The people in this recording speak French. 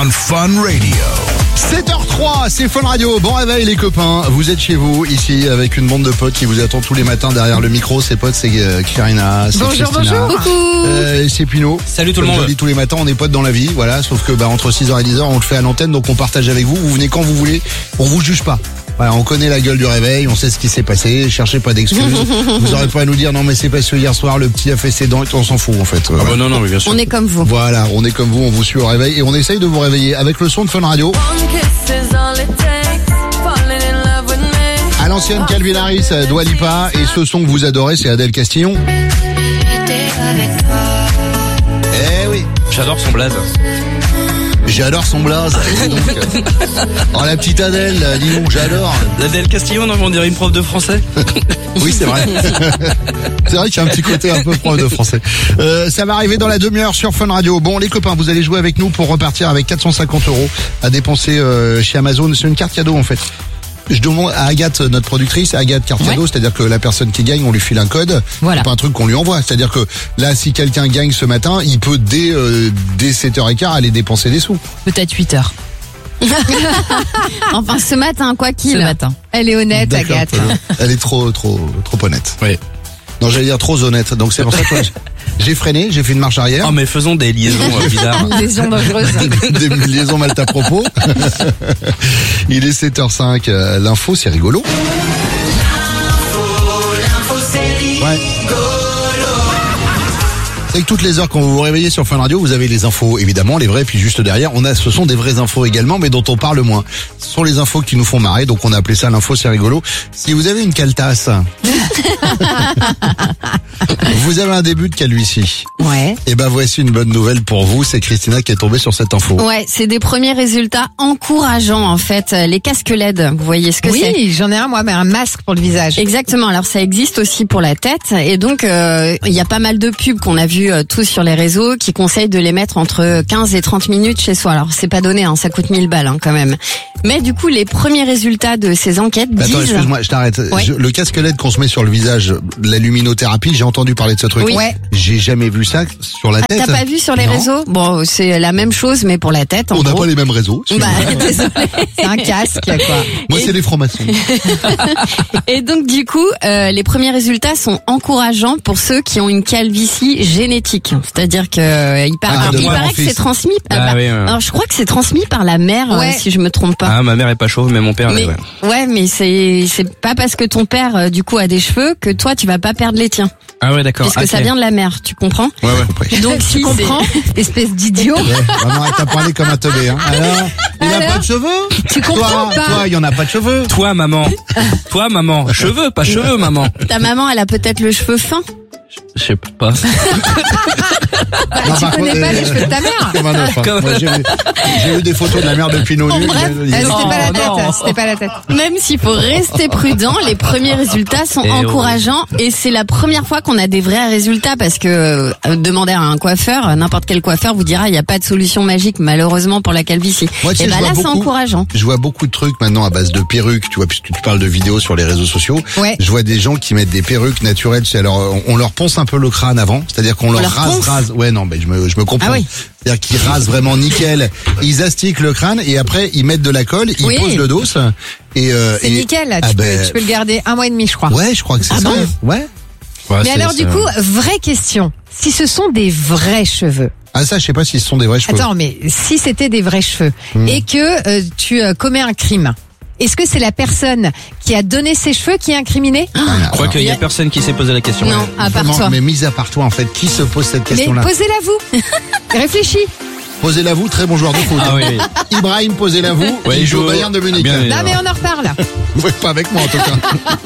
on Fun Radio. 7h03, c'est Fun Radio. Bon réveil les copains, vous êtes chez vous ici avec une bande de potes qui vous attend tous les matins derrière le micro. Ces potes c'est Karina, c'est Bonjour, Christina, bonjour. c'est Pino. Salut tout le Comme monde. je dis tous les matins, on est potes dans la vie, voilà. Sauf que entre 6h et 10h on le fait à l'antenne, donc on partage avec vous. Vous venez quand vous voulez, on vous juge pas. Voilà, on connaît la gueule du réveil, on sait ce qui s'est passé, cherchez pas d'excuses. Vous aurez pas à nous dire non mais c'est parce que hier soir le petit a fait ses dents, on s'en fout en fait. Ah bah non, mais bien sûr. On est comme vous. Voilà, on est comme vous, on vous suit au réveil et on essaye de vous réveiller avec le son de Fun Radio. À l'ancienne Calvin Harris, Dua Lipa, et ce son que vous adorez, c'est Adèle Castillon. Eh oui, J'adore son blaze. j'adore son blaze. Dis donc. Oh la petite Adèle, dis donc, j'adore. Adèle Castillon, non, on dirait une prof de français. Oui, c'est vrai. C'est vrai qu'il y a un petit côté un peu prof de français. Ça va arriver dans la demi-heure sur Fun Radio. Bon, les copains, vous allez jouer avec nous pour repartir avec 450 € à dépenser chez Amazon. C'est une carte cadeau en fait. Je demande à Agathe, notre productrice, Agathe carte cadeau, c'est-à-dire que la personne qui gagne, on lui file un code. Voilà. C'est pas un truc qu'on lui envoie. C'est-à-dire que là, si quelqu'un gagne ce matin, il peut dès 7h15 aller dépenser des sous. Peut-être 8 heures. Enfin, ce matin, quoi qu'il. Ce matin. Elle est honnête, D'accord, Agathe. très bien. Elle est trop honnête. Oui. Non, j'allais dire trop honnête. Donc c'est pour ça que j'ai freiné, j'ai fait une marche arrière. Oh, mais faisons des liaisons bizarres. Liaison dangereuse. Des liaisons mal à propos. Il est 7h05, l'info c'est rigolo. Ouais. C'est que toutes les heures quand vous vous réveillez sur Fun Radio, vous avez les infos évidemment, les vraies, puis juste derrière, ce sont des vraies infos également, mais dont on parle moins. Ce sont les infos qui nous font marrer, donc on a appelé ça l'info c'est rigolo. Si vous avez une caltasse, vous avez un début de calvitie. Ouais. Et ben voici une bonne nouvelle pour vous, c'est Christina qui est tombée sur cette info. Ouais, c'est des premiers résultats encourageants en fait. Les casques LED, vous voyez ce que c'est? Oui, j'en ai un moi, mais un masque pour le visage. Exactement. Alors ça existe aussi pour la tête et donc il y a pas mal de pubs qu'on a vu tous sur les réseaux qui conseillent de les mettre entre 15 et 30 minutes chez soi. Alors c'est pas donné, ça coûte 1000 balles quand même. Mais du coup les premiers résultats de ces enquêtes disent... Attends, excuse-moi, je t'arrête. Ouais. Le casque LED qu'on se met sur le visage, la luminothérapie, j'ai entendu parler de ce truc. Oui. Ouais. J'ai jamais vu ça sur la tête. T'as pas vu sur les Non. réseaux? Bon, c'est la même chose mais pour la tête en On n'a gros. pas les mêmes réseaux. Bah, désolé. C'est un casque, quoi. Moi, c'est les francs-maçons. Et donc du coup, les premiers résultats sont encourageants pour ceux qui ont une calvitie génétique. C'est-à-dire que il paraît de moi, mon que fils. c'est transmis. Ah oui, ouais. Alors je crois que c'est transmis par la mère, Ouais. si je me trompe pas. Ah, ma mère est pas chauve, mais mon père, Mais ouais. mais c'est pas parce que ton père du coup a des cheveux que toi tu vas pas perdre les tiens, Ah ouais, d'accord. puisque Ok. ça vient de la mère, tu comprends? Ouais, ouais. Compris. Donc si Tu comprends? Espèce d'idiot. Ouais, vraiment, elle t'a parlé comme un teubé. Hein. Alors, il n'a pas de cheveux. Tu comprends pas? Toi, il y en a pas de cheveux. Toi, maman. Toi, maman. Cheveux, pas cheveux, maman. ta maman elle a peut-être le cheveu fin. Je sais pas. Non, Tu par connais contre, pas les cheveux de ta mère? Comme un œuf, hein. Comme- Moi, j'ai vu des photos de la mère de Pinot nu. bref, C'était Non, pas la tête, non. c'était pas la tête. Même s'il faut rester prudent, les premiers résultats sont Eh oui. encourageants et c'est la première fois qu'on a des vrais résultats parce que demander à un coiffeur, n'importe quel coiffeur vous dira il n'y a pas de solution magique malheureusement pour la calvitie. Moi, tu sais, Et je ben vois là c'est beaucoup. encourageant. Je vois beaucoup de trucs maintenant à base de perruques, tu vois, puisque tu parles de vidéos sur les réseaux sociaux. Ouais. Je vois des gens qui mettent des perruques naturelles, c'est alors on leur ponce un peu le crâne avant, c'est-à-dire qu'on leur ponce rase. Ouais, non, mais je me comprends. Ah oui. C'est-à-dire qu'ils rasent vraiment nickel, ils astiquent le crâne et après ils mettent de la colle, ils Oui. posent le dos et C'est nickel, là. ah Tu ben, peux le garder 1 mois et demi, je crois. Ouais, je crois que c'est Ah ça. bon Ouais. Ouais, Mais c'est- alors, du c'est- coup, vraie question. Si ce sont des vrais cheveux. Ah ça, je sais pas si ce sont des vrais cheveux. Attends, mais si c'était des vrais cheveux et que tu commets un crime, est-ce que c'est la personne qui a donné ses cheveux qui est incriminée? Je crois qu'il y a personne qui s'est posé la question. Non, à part Vraiment, toi. mais mis à part toi, en fait, qui se pose cette Mais question-là? posez-la vous. Réfléchis. Posez-la vous, très bon joueur de foot. Ah oui. Ibrahim, posez-la vous. Ouais, il joue au il joue Bayern de Munich. bien, Non, mais on en reparle. Ouais, pas avec moi en tout cas.